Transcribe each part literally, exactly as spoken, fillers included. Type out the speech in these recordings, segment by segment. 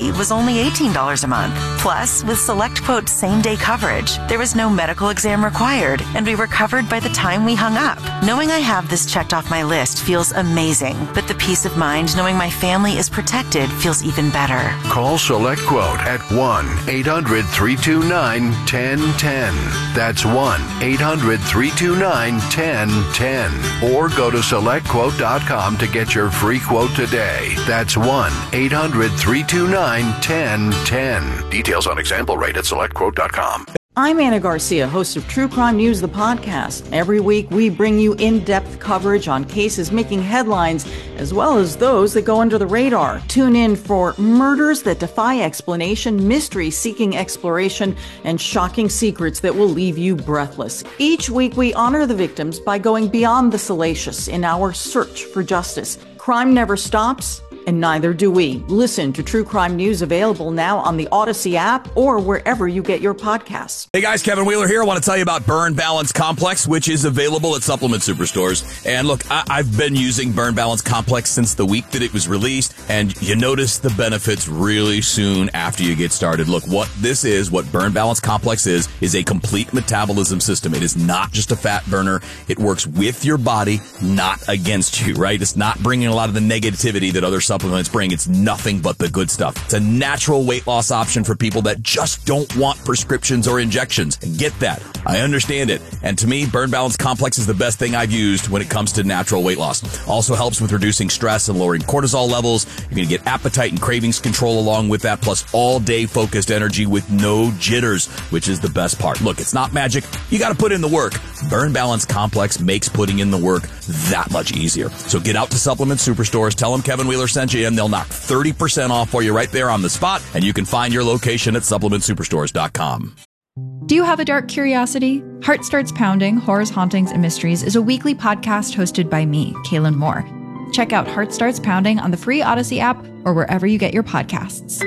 fee was only eighteen dollars a month. Plus, with SelectQuote same-day coverage, there was no medical exam required, and we were covered by the time we hung up. Knowing I have this checked off my list feels amazing, but the peace of mind knowing my family is protected feels even better. Call SelectQuote at one eight hundred three two nine one zero one zero. That's one eight hundred three two nine one zero one zero. Or go to select quote dot com to get your free quote today. That's one eight hundred three two nine one zero one zero. Details on example rate at select quote dot com. I'm Anna Garcia, host of True Crime News, the podcast. Every week, we bring you in-depth coverage on cases making headlines, as well as those that go under the radar. Tune in for murders that defy explanation, mystery seeking exploration, and shocking secrets that will leave you breathless. Each week, we honor the victims by going beyond the salacious in our search for justice. Crime never stops, and neither do we. Listen to True Crime News, available now on the Odyssey app or wherever you get your podcasts. Hey guys, Kevin Wheeler here. I want to tell you about Burn Balance Complex, which is available at Supplement Superstores. And look, I- I've been using Burn Balance Complex since the week that it was released, and you notice the benefits really soon after you get started. Look, what this is, what Burn Balance Complex is, is a complete metabolism system. It is not just a fat burner. It works with your body, not against you, right? It's not bringing a lot of the negativity that other supplements bring. It's nothing but the good stuff. It's a natural weight loss option for people that just don't want prescriptions or injections. And get that. I understand it. And to me, Burn Balance Complex is the best thing I've used when it comes to natural weight loss. Also helps with reducing stress and lowering cortisol levels. You're going to get appetite and cravings control along with that, plus all-day focused energy with no jitters, which is the best part. Look, it's not magic. You got to put in the work. Burn Balance Complex makes putting in the work that much easier. So get out to Supplement Superstores. Tell them Kevin Wheeler sent you, and they'll knock thirty percent off for you right there on the spot, and you can find your location at supplement superstores dot com. Do you have a dark curiosity? Heart Starts Pounding, Horrors, Hauntings, and Mysteries is a weekly podcast hosted by me, Kaylin Moore. Check out Heart Starts Pounding on the free Odyssey app or wherever you get your podcasts.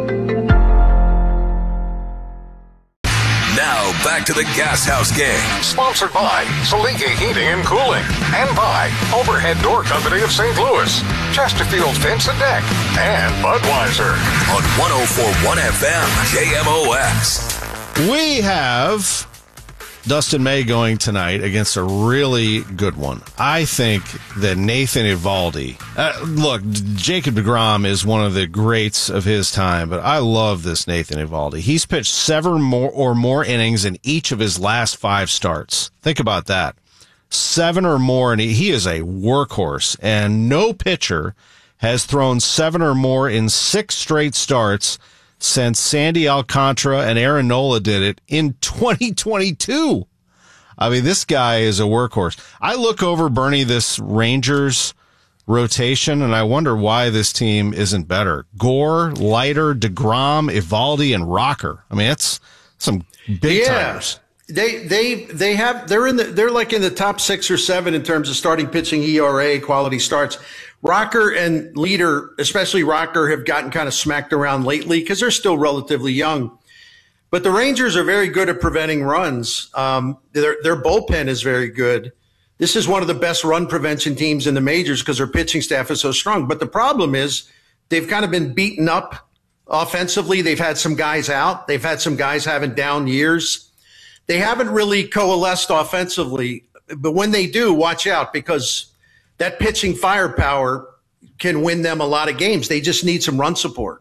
Now back to the Gas House Gang. Sponsored by Saliki Heating and Cooling and by Overhead Door Company of Saint Louis, Chesterfield Fence and Deck, and Budweiser. On one oh four point one F M, K M O X. We have Dustin May going tonight against a really good one. I think that Nathan Eovaldi, uh, look, Jacob deGrom is one of the greats of his time, but I love this Nathan Eovaldi. He's pitched seven more or more innings in each of his last five starts. Think about that. Seven or more, and he, he is a workhorse, and no pitcher has thrown seven or more in six straight starts since Sandy Alcantara and Aaron Nola did it in twenty twenty-two. I mean, this guy is a workhorse. I look over, Bernie, this Rangers rotation, and I wonder why this team isn't better. Gore, Leiter, deGrom, Eovaldi, and Rocker. I mean, that's some big yeah. timers. They they they have they're in the they're like in the top six or seven in terms of starting pitching E R A, quality starts. Rocker and Leiter, especially Rocker, have gotten kind of smacked around lately because they're still relatively young. But the Rangers are very good at preventing runs. Um, their their bullpen is very good. This is one of the best run prevention teams in the majors because their pitching staff is so strong. But the problem is they've kind of been beaten up offensively. They've had some guys out. They've had some guys having down years. They haven't really coalesced offensively. But when they do, watch out, because that pitching firepower can win them a lot of games. They just need some run support.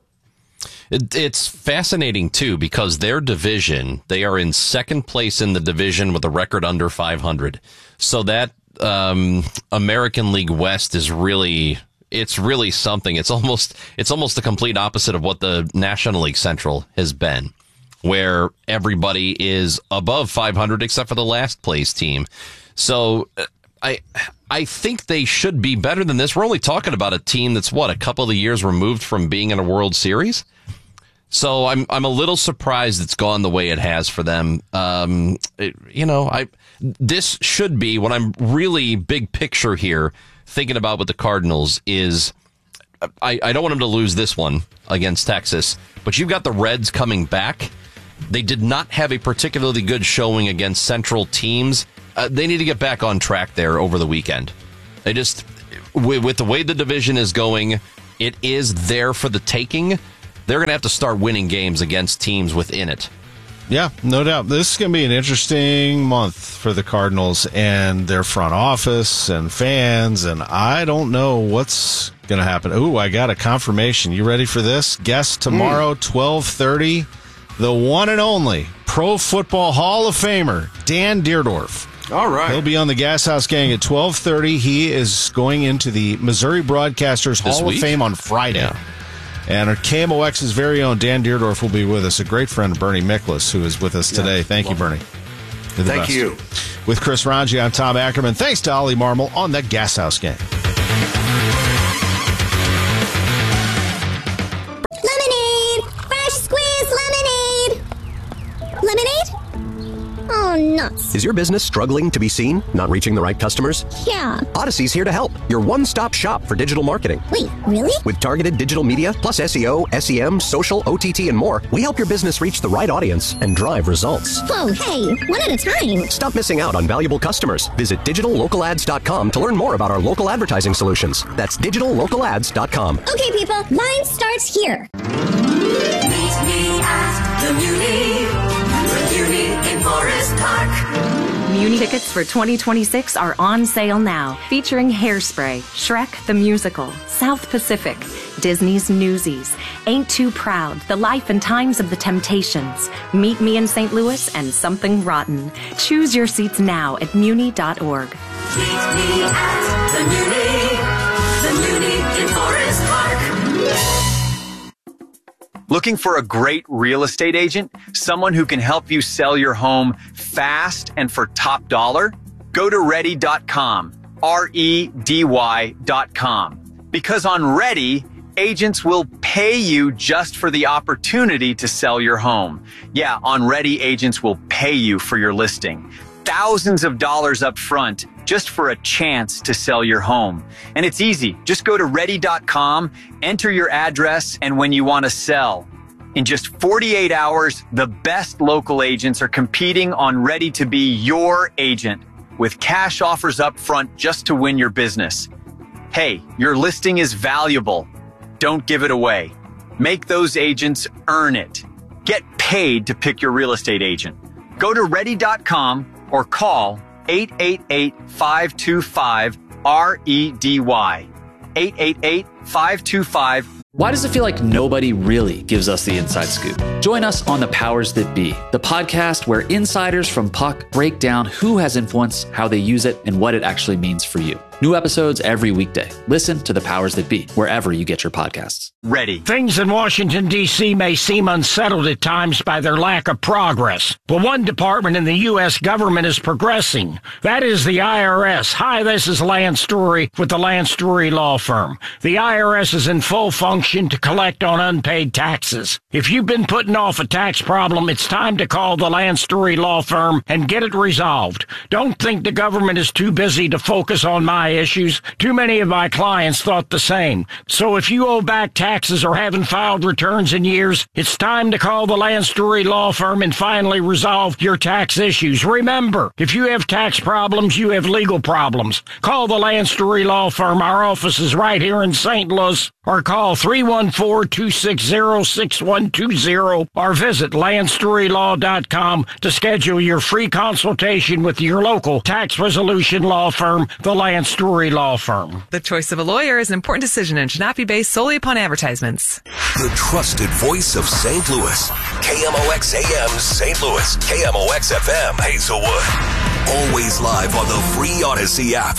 It, it's fascinating, too, because their division, they are in second place in the division with a record under five hundred. So that um, American League West is really, it's really something. It's almost, it's almost the complete opposite of what the National League Central has been, where everybody is above five hundred except for the last place team. So I I think they should be better than this. We're only talking about a team that's, what, a couple of years removed from being in a World Series? So I'm I'm a little surprised it's gone the way it has for them. Um, it, you know, I this should be, what I'm really big picture here thinking about with the Cardinals is, I, I don't want them to lose this one against Texas, but you've got the Reds coming back. They did not have a particularly good showing against Central teams. Uh, they need to get back on track there over the weekend. They just, with, with the way the division is going, it is there for the taking. they're going to have to start winning games against teams within it. Yeah, no doubt. This is going to be an interesting month for the Cardinals and their front office and fans, and I don't know what's going to happen. Ooh, I got a confirmation. You ready for this? Guest tomorrow, mm. twelve thirty, the one and only Pro Football Hall of Famer, Dan Dierdorf. All right. He'll be on the Gas House Gang at twelve thirty. He is going into the Missouri Broadcasters This Hall week? of Fame on Friday. Yeah. And K M O X's very own Dan Dierdorf will be with us, a great friend of Bernie Miklasz, who is with us today. Yeah, Thank you, Bernie. Thank best. you. With Chris Ranji, I'm Tom Ackerman. Thanks to Ollie Marmol on the Gas House Gang. Lemonade! Fresh squeezed lemonade! Lemonade? Oh, nuts. Is your business struggling to be seen? Not reaching the right customers? Yeah. Odyssey's here to help. Your one-stop shop for digital marketing. Wait, really? With targeted digital media, plus S E O, S E M, social, O T T, and more, we help your business reach the right audience and drive results. Whoa, hey, one at a time. Stop missing out on valuable customers. Visit digital local ads dot com to learn more about our local advertising solutions. That's digital local ads dot com. Okay, people, mine starts here. Meet me at the Muni, the Muni in Forest Park. Muni tickets for twenty twenty-six are on sale now, featuring Hairspray, Shrek the Musical, South Pacific, Disney's Newsies, Ain't Too Proud, The Life and Times of the Temptations, Meet Me in Saint Louis, and Something Rotten. Choose your seats now at muni dot org. Meet me at the Muni, the Muni in Forest Park. Looking for a great real estate agent? Someone who can help you sell your home fast and for top dollar? Go to ready dot com, R E D Y dot com. Because on Ready, agents will pay you just for the opportunity to sell your home. Yeah, on Ready, agents will pay you for your listing. Thousands of dollars up front just for a chance to sell your home. And it's easy. Just go to ready dot com, enter your address, and when you want to sell. In just forty-eight hours, the best local agents are competing on Ready to be your agent with cash offers up front just to win your business. Hey, your listing is valuable. Don't give it away. Make those agents earn it. Get paid to pick your real estate agent. Go to ready dot com or call eight eight eight, five two five, R E D Y. eight eight eight, five two five. Why does it feel like nobody really gives us the inside scoop? Join us on The Powers That Be, the podcast where insiders from Puck break down who has influence, how they use it, and what it actually means for you. New episodes every weekday. Listen to The Powers That Be, wherever you get your podcasts. Ready. Things in Washington, D C may seem unsettled at times by their lack of progress. But one department in the U S government is progressing. That is the I R S. Hi, this is Lance Story with the Lance Story Law Firm. The I R S is in full function to collect on unpaid taxes. If you've been putting off a tax problem, it's time to call the Lance Story Law Firm and get it resolved. Don't think the government is too busy to focus on my issues. Too many of my clients thought the same. So if you owe back taxes or haven't filed returns in years, it's time to call the Lance Story Law Firm and finally resolve your tax issues. Remember, if you have tax problems, you have legal problems. Call the Lance Story Law Firm. Our office is right here in Saint Louis. Or call three one four, two six zero, six one two zero or visit lance story law dot com to schedule your free consultation with your local tax resolution law firm, the Lance Story Law Firm. The choice of a lawyer is an important decision and should not be based solely upon advertisements. The trusted voice of Saint Louis. K M O X A M Saint Louis. K M O X F M Hazelwood. Always live on the free Odyssey app.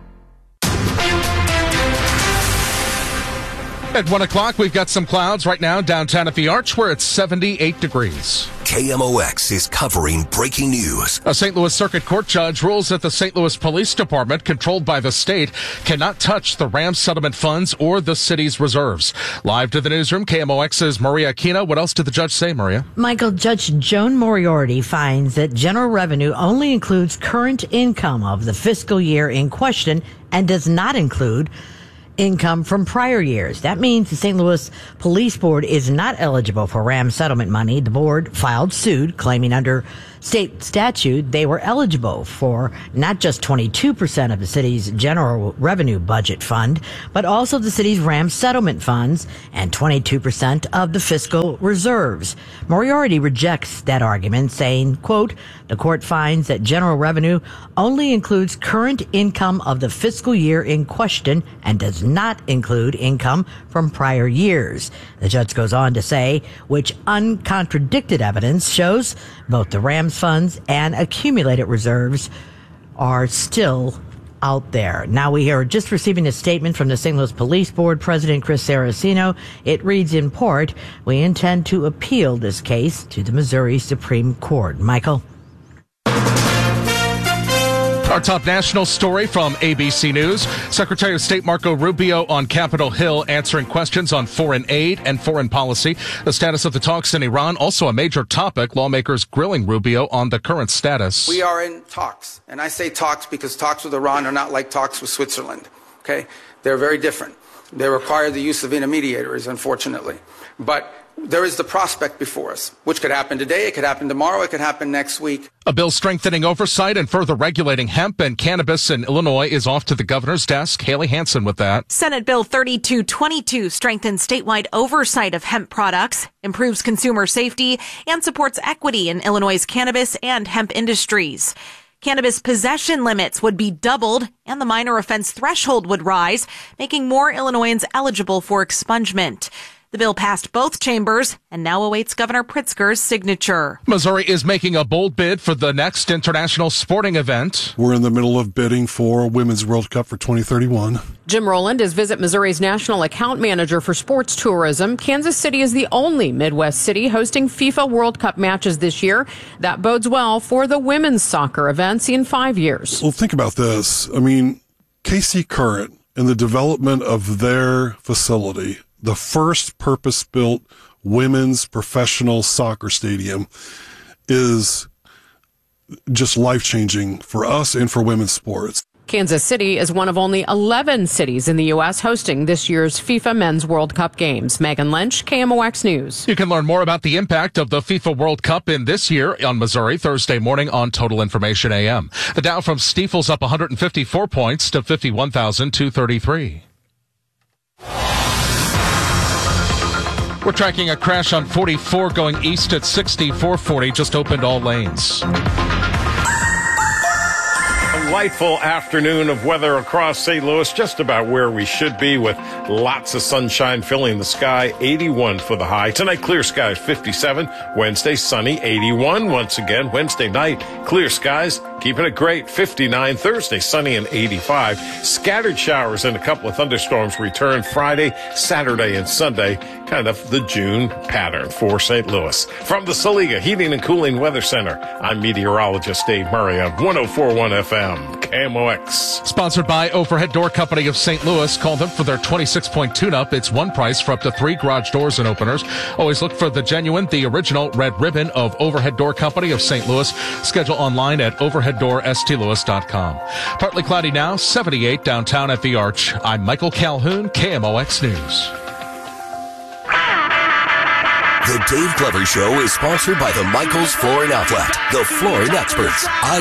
At one o'clock, we've got some clouds right now downtown at the Arch, where it's seventy-eight degrees. K M O X is covering breaking news. A Saint Louis Circuit Court judge rules that the Saint Louis Police Department, controlled by the state, cannot touch the Rams settlement funds or the city's reserves. Live to the newsroom, K M O X's Maria Aquino. What else did the judge say, Maria? Michael, Judge Joan Moriarty finds that general revenue only includes current income of the fiscal year in question and does not include income from prior years. That means the Saint Louis Police Board is not eligible for Rams settlement money. The board filed suit claiming under state statute they were eligible for not just twenty-two percent of the city's general revenue budget fund, but also the city's Rams settlement funds and twenty-two percent of the fiscal reserves. Moriarty rejects that argument, saying, quote, the court finds that general revenue only includes current income of the fiscal year in question and does not include income from prior years. The judge goes on to say, which uncontradicted evidence shows both the Rams funds and accumulated reserves are still out there. Now we are just receiving a statement from the Saint Louis Police Board President Chris Saraceno. It reads in part, we intend to appeal this case to the Missouri Supreme Court. Michael? Our top national story from A B C News. Secretary of State Marco Rubio on Capitol Hill answering questions on foreign aid and foreign policy. The status of the talks in Iran, also a major topic. Lawmakers grilling Rubio on the current status. We are in talks. And I say talks because talks with Iran are not like talks with Switzerland. Okay? They're very different. They require the use of intermediaries, unfortunately. But there is the prospect before us, which could happen today, it could happen tomorrow, it could happen next week. A bill strengthening oversight and further regulating hemp and cannabis in Illinois is off to the governor's desk. Haley Hansen with that. Senate Bill thirty-two twenty-two strengthens statewide oversight of hemp products, improves consumer safety, and supports equity in Illinois' cannabis and hemp industries. Cannabis possession limits would be doubled, and the minor offense threshold would rise, making more Illinoisans eligible for expungement. The bill passed both chambers and now awaits Governor Pritzker's signature. Missouri is making a bold bid for the next international sporting event. We're in the middle of bidding for Women's World Cup for twenty thirty-one. Jim Rowland is Visit Missouri's national account manager for sports tourism. Kansas City is the only Midwest city hosting FIFA World Cup matches this year. That bodes well for the women's soccer events in five years. Well, think about this. I mean, K C Current and the development of their facility, the first purpose-built women's professional soccer stadium, is just life-changing for us and for women's sports. Kansas City is one of only eleven cities in the U S hosting this year's FIFA Men's World Cup games. Megan Lynch, K M O X News. You can learn more about the impact of the FIFA World Cup in this year on Missouri Thursday morning on Total Information A M. The Dow from Stifel's up one hundred fifty-four points to fifty-one thousand two hundred thirty-three. We're tracking a crash on forty-four going east at sixty-four forty. Just opened all lanes. Delightful afternoon of weather across Saint Louis, just about where we should be, with lots of sunshine filling the sky. eighty-one for the high. Tonight, clear skies, fifty-seven. Wednesday, sunny, eighty-one. Once again, Wednesday night, clear skies, keeping it great, fifty-nine. Thursday, sunny and eighty-five. Scattered showers and a couple of thunderstorms return Friday, Saturday, and Sunday. Kind of the June pattern for Saint Louis. From the Saliga Heating and Cooling Weather Center, I'm meteorologist Dave Murray on one oh four point one F M, K M O X. Sponsored by Overhead Door Company of Saint Louis. Call them for their twenty-six point tune-up. It's one price for up to three garage doors and openers. Always look for the genuine, the original red ribbon of Overhead Door Company of Saint Louis. Schedule online at overhead door s t louis dot com. Partly cloudy now, seventy-eight downtown at the Arch. I'm Michael Calhoun, K M O X News. The Dave Glover Show is sponsored by the Michaels Flooring Outlet, the flooring experts. I